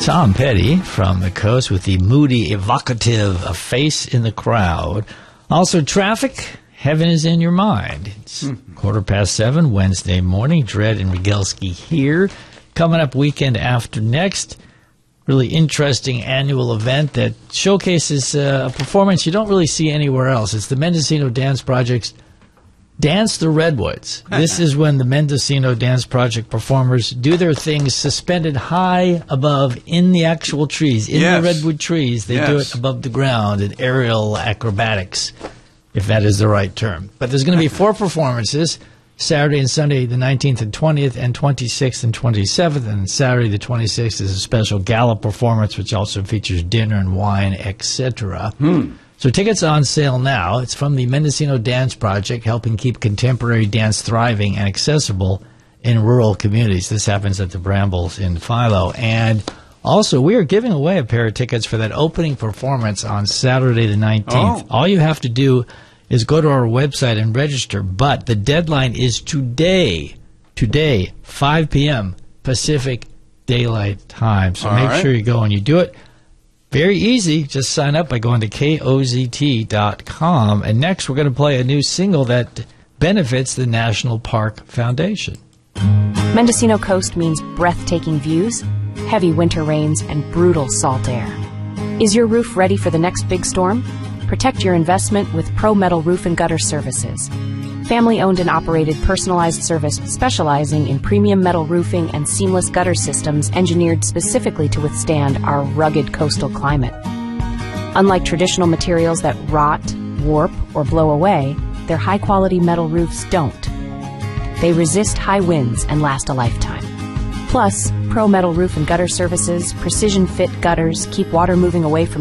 Tom Petty from the coast with the moody, evocative A Face in the Crowd. Also, traffic, Heaven is in Your Mind. It's 7:15 Wednesday morning. Dredd and Rogalski here. Coming up weekend after next. Really interesting annual event that showcases a performance you don't really see anywhere else. It's the Mendocino Dance Project's Dance the Redwoods. This is when the Mendocino Dance Project performers do their things suspended high above in the actual trees, in the redwood trees. They do it above the ground in aerial acrobatics, if that is the right term. But there's going to be 4 performances, Saturday and Sunday, the 19th and 20th, and 26th and 27th. And Saturday, the 26th, is a special gala performance, which also features dinner and wine, etc. So tickets are on sale now. It's from the Mendocino Dance Project, helping keep contemporary dance thriving and accessible in rural communities. This happens at the Brambles in Philo. And also, we are giving away a pair of tickets for that opening performance on Saturday the 19th. All you have to do is go to our website and register. But the deadline is today, 5 p.m. Pacific Daylight Time. So make sure you go and you do it. Very easy. Just sign up by going to KOZT.com. And next, we're going to play a new single that benefits the National Park Foundation. Mendocino Coast means breathtaking views, heavy winter rains, and brutal salt air. Is your roof ready for the next big storm? Protect your investment with Pro Metal Roof and Gutter Services. Family-owned and operated personalized service specializing in premium metal roofing and seamless gutter systems engineered specifically to withstand our rugged coastal climate. Unlike traditional materials that rot, warp, or blow away, their high-quality metal roofs don't. They resist high winds and last a lifetime. Plus, Pro Metal Roof and Gutter Services precision-fit gutters keep water moving away from